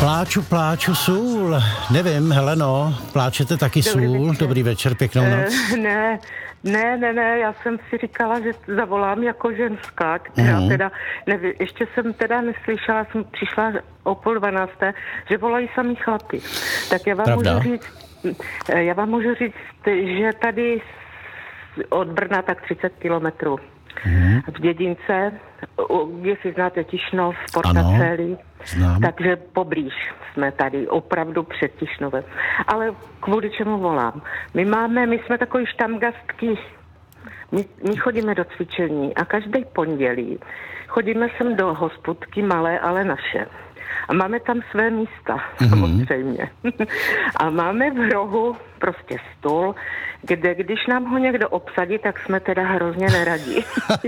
Pláču sůl. Nevím, Heleno, pláčete taky sůl? Dobrý večer, pěknou noc. Ne, já jsem si říkala, že zavolám jako ženská, která teda, nevím, ještě jsem teda neslyšela, jsem přišla o 11:30, že volají samý chlapi. Tak já vám můžu říct, že tady od Brna tak 30 kilometrů. V Dědince, jestli znáte Tišnov, Portaceli, takže poblíž jsme tady, opravdu před Tišnovem. Ale kvůli čemu volám? My jsme takový štamgastky, my chodíme do cvičení a každý pondělí chodíme sem do hospodky malé, ale naše. A máme tam své místa, samozřejmě. A máme v rohu prostě stůl, když nám ho někdo obsadí, tak jsme teda hrozně neradí.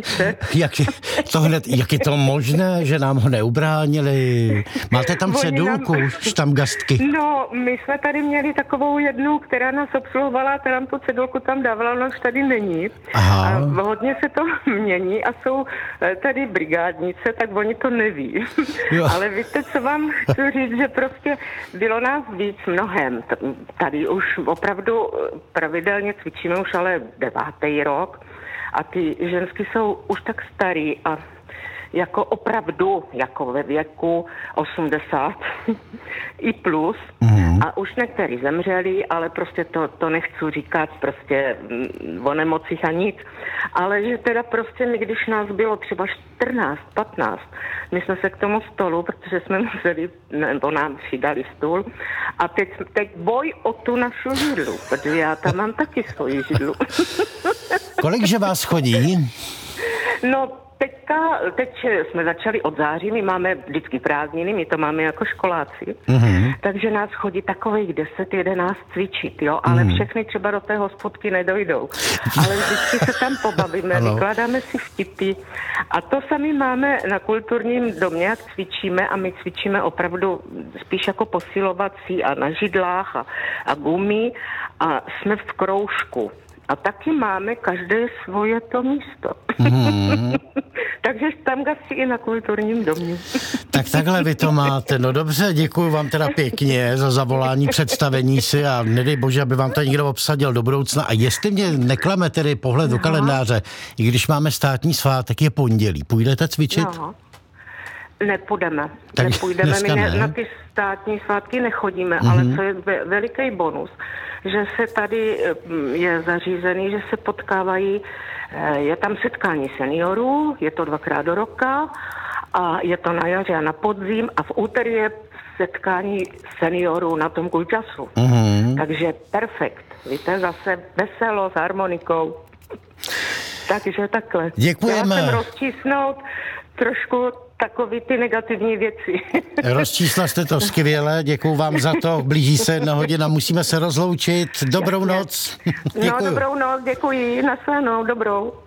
Jak je to možné, že nám ho neubránili? Máte tam cedulku, štamgastky? No, my jsme tady měli takovou jednu, která nás obsluhovala, která nám tu cedulku tam dávala, ona už tady není. Aha. A hodně se to mění a jsou tady brigádnice, tak oni to neví. Ale víte, co vám chci říct, že prostě bylo nás víc mnohem. Tady už opravdu pravidelně cvičíme už ale 9. rok a ty žensky jsou už tak starý a jako opravdu, jako ve věku 80 i plus. A už někteří zemřeli, ale prostě to nechci říkat prostě o nemocích a nic. Ale že teda prostě my, když nás bylo třeba 14, 15, my jsme se k tomu stolu, protože jsme museli, nebo nám přidali stůl a teď boj o tu našu židlu, protože já tam mám taky svoji židlu. Kolikže vás chodí? No, teď jsme začali od září, my máme vždycky prázdniny, my to máme jako školáci, takže nás chodí takových 10-11 cvičit, jo, ale všechny třeba do té hospodky nedojdou. Ale vždycky se tam pobavíme, vykládáme si vtipy a to sami máme na kulturním domě, jak cvičíme a my cvičíme opravdu spíš jako posilovací a na židlách a gumy a jsme v kroužku. A taky máme každé svoje to místo. Takže tam gasti i na kulturním domě. Tak takhle vy to máte. No dobře, děkuji vám teda pěkně za zavolání, představení si a nedej bože, aby vám to někdo obsadil do budoucna. A jestli mě neklame tedy pohled do kalendáře, i když máme státní svátek, je pondělí, půjdete cvičit? No. Nepůjdeme. My na ty státní svátky nechodíme, ale co je veliký bonus, že se tady je zařízený, že se potkávají, je tam setkání seniorů, je to 2krát do roka a je to na jaře a na podzim a v úterý je setkání seniorů na tom Kulčasu. Takže perfekt. Víte, zase veselo s harmonikou. Takže takhle. Děkujeme. Já jsem rozčísnout trošku takový ty negativní věci. Rozčísla jste to skvěle, děkuju vám za to. Blíží se 1:00, musíme se rozloučit. Dobrou noc. No, dobrou noc, děkuji. Naschledanou, dobrou.